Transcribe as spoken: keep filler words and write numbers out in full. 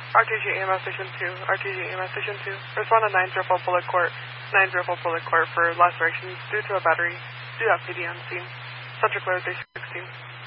R T G E M S Station two, R T G E M S Station two. Respond to nine zero four Bullet Court, nine zero four Bullet Court for lacerations due to a battery. Do have P D on scene. Central clear, day sixteen.